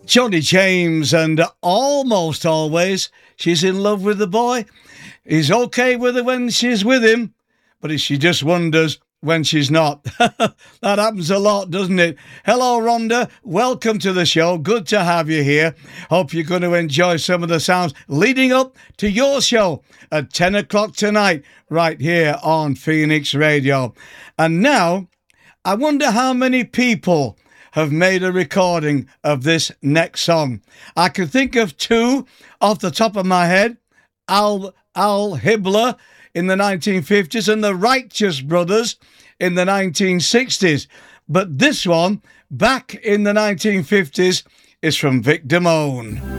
Johnny James, and almost always she's in love with the boy. He's okay with her when she's with him, but she just wonders when she's not. That happens a lot, doesn't it? Hello, Rhonda. Welcome to the show. Good to have you here. Hope you're going to enjoy some of the sounds leading up to your show at 10 o'clock tonight, right here on Phoenix Radio. And now, I wonder how many people have made a recording of this next song. I can think of two off the top of my head. Al Hibbler in the 1950s and the Righteous Brothers in the 1960s. But this one, back in the 1950s, is from Vic Damone.